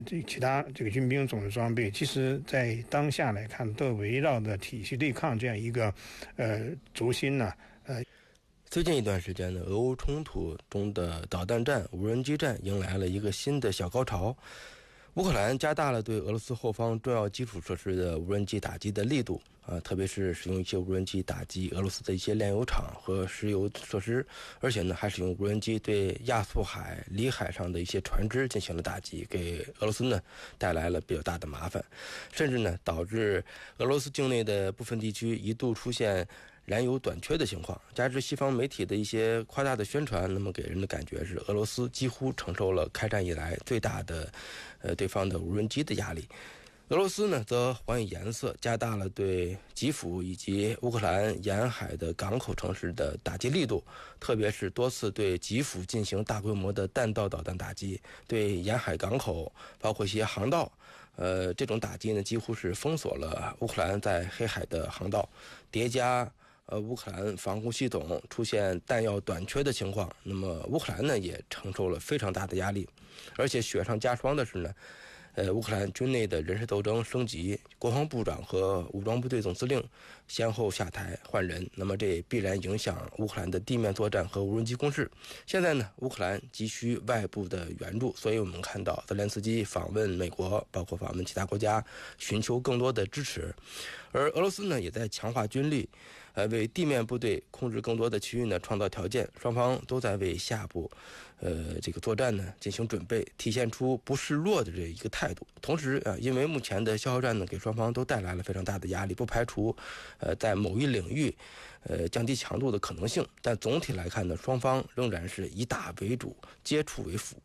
其他这个军兵种的装备，其实在当下来看，都围绕着体系对抗这样一个轴心呢。 最近一段时间呢，俄乌冲突中的导弹战、无人机战迎来了一个新的小高潮。乌克兰加大了对俄罗斯后方重要基础设施的无人机打击的力度特别是使用一些无人机打击俄罗斯的一些炼油厂和石油设施，而且呢还使用无人机对亚速海、里海上的一些船只进行了打击，给俄罗斯呢带来了比较大的麻烦，甚至呢导致俄罗斯境内的部分地区一度出现燃油短缺的情况，加之西方媒体的一些夸大的宣传，那么给人的感觉是俄罗斯几乎承受了开战以来最大的对方的无人机的压力。俄罗斯呢则还以颜色，加大了对基辅以及乌克兰沿海的港口城市的打击力度，特别是多次对基辅进行大规模的弹道导弹打击，对沿海港口包括一些航道这种打击呢几乎是封锁了乌克兰在黑海的航道，叠加乌克兰防空系统出现弹药短缺的情况，那么乌克兰呢也承受了非常大的压力，而且雪上加霜的是呢乌克兰军内的人事斗争升级，国防部长和武装部队总司令先后下台换人，那么这必然影响乌克兰的地面作战和无人机攻势。现在呢，乌克兰急需外部的援助，所以我们看到泽连斯基访问美国，包括访问其他国家，寻求更多的支持。而俄罗斯呢，也在强化军力，为地面部队控制更多的区域呢创造条件。双方都在为下步这个作战呢进行准备，体现出不示弱的这一个态度。同时因为目前的消耗战呢给双方都带来了非常大的压力，不排除在某一领域降低强度的可能性，但总体来看呢，双方仍然是以打为主，接触为辅。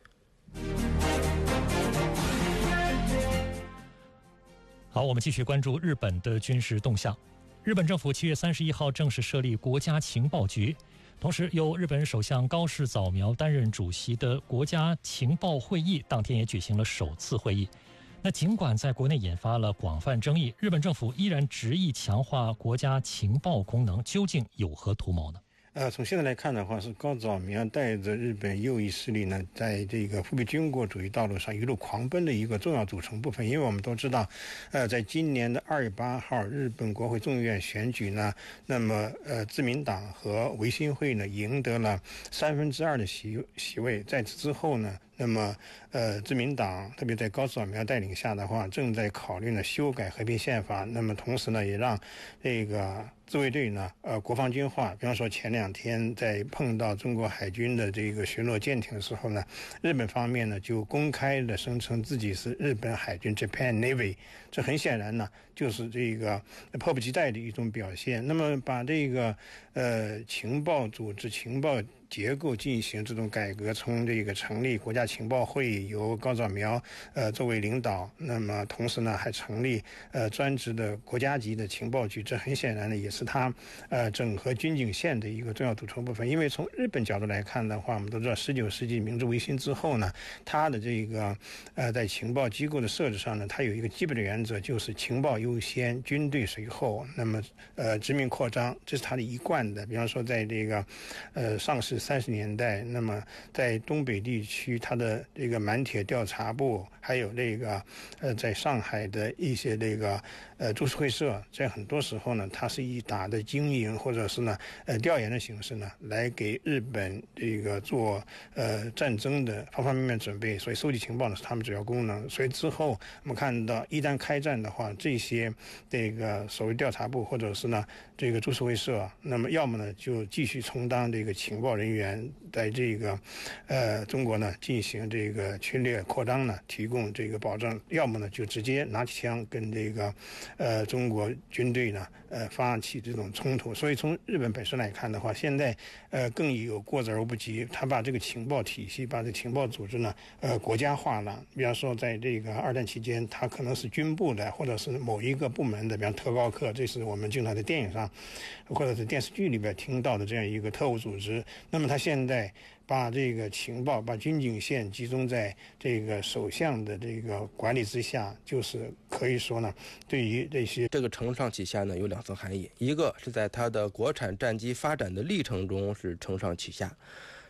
好，我们继续关注日本的军事动向。日本政府7月31号正式设立国家情报局，同时由日本首相高市早苗担任主席的国家情报会议当天也举行了首次会议。那尽管在国内引发了广泛争议，日本政府依然执意强化国家情报功能，究竟有何图谋呢？ 从现在来看的话，是高早苗带着日本右翼势力呢，在这个复辟军国主义道路上一路狂奔的一个重要组成部分。因为我们都知道，在今年的2月8号日本国会众议院选举呢，那么自民党和维新会呢赢得了2/3的席位。在此之后呢，那么自民党特别在高早苗带领下的话，正在考虑呢修改和平宪法。那么同时呢，也让这个自卫队呢国防军化。比方说前2天在碰到中国海军的这个巡逻舰艇的时候呢，日本方面呢就公开的声称自己是日本海军 Japan Navy， 这很显然呢就是这个迫不及待的一种表现。那么把这个情报组织、情报结构进行这种改革，从这个成立国家情报会由高早苗作为领导，那么同时呢还成立专职的国家级的情报局，这很显然呢也是他整合军警线的一个重要组成部分。因为从日本角度来看的话，我们都知道19世纪明治维新之后呢，他的这个在情报机构的设置上呢，它有一个基本的原则，就是情报优先，军队随后，那么殖民扩张，这是他的一贯的。比方说在这个上世30年代，那么在东北地区，它的这个满铁调查部，还有这个在上海的一些这个株式会社，在很多时候呢，它是以打的经营或者是呢调研的形式呢，来给日本这个做战争的方方面面准备。所以收集情报呢是他们主要功能。所以之后我们看到，一旦开战的话，这些这个所谓调查部或者是呢这个株式会社，那么要么呢就继续充当这个情报人员，在这个中国呢进行这个侵略扩张呢提供这个保障，要么呢就直接拿起枪跟这个中国军队呢发起这种冲突。所以从日本本身来看的话，现在更有过之而不及，他把这个情报体系、把这个情报组织呢国家化了。比方说在这个二战期间，它可能是军部的或者是某一个部门的，比方特高课，这是我们经常在电影上或者是电视剧里边听到的这样一个特务组织。那么他现在把这个情报、把军警线集中在这个首相的这个管理之下，就是可以说呢，对于这个承上启下呢有2层含义，一个是在它的国产战机发展的历程中是承上启下，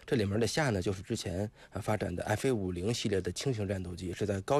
这里面的下呢，就是之前发展的 FA-50系列的轻型战斗机，是在高